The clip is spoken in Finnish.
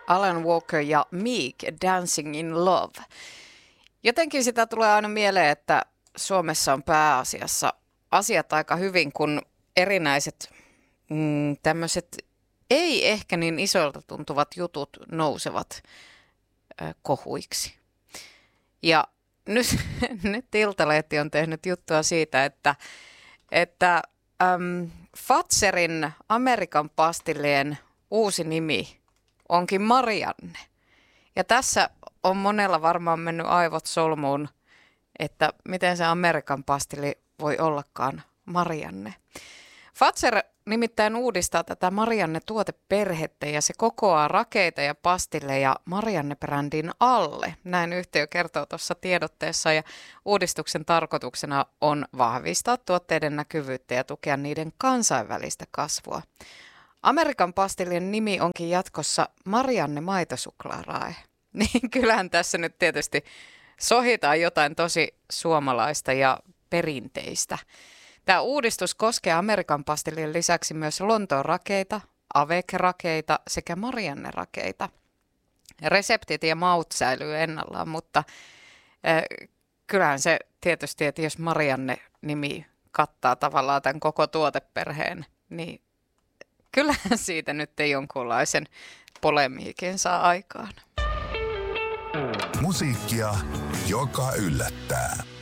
Alan Walker ja Meek, Dancing in Love. Jotenkin sitä tulee aina mieleen, että Suomessa on pääasiassa asiat aika hyvin, kun erinäiset tämmöiset ei ehkä niin isolta tuntuvat jutut nousevat kohuiksi. Ja nyt Iltalehti on tehnyt juttua siitä, että Fazerin Amerikan pastillien uusi nimi onkin Marianne. Ja tässä on monella varmaan mennyt aivot solmuun, että miten se Amerikan pastilli voi ollakaan Marianne. Fazer nimittäin uudistaa tätä Marianne-tuoteperhettä ja se kokoaa rakeita ja pastilleja Marianne-brändin alle. Näin yhtiö kertoo tuossa tiedotteessa ja uudistuksen tarkoituksena on vahvistaa tuotteiden näkyvyyttä ja tukea niiden kansainvälistä kasvua. Amerikan pastillien nimi onkin jatkossa Marianne maitosuklaarae. Niin kyllähän tässä nyt tietysti sohitaan jotain tosi suomalaista ja perinteistä. Tämä uudistus koskee Amerikan pastillien lisäksi myös Lontoon rakeita, Avec-rakeita sekä Marianne-rakeita. Reseptit ja maut säilyy ennallaan, mutta kyllähän se tietysti, että jos Marianne-nimi kattaa tavallaan tämän koko tuoteperheen, niin kyllähän siitä nyt jonkunlaisen polemiikin saa aikaan. Musiikkia, joka yllättää.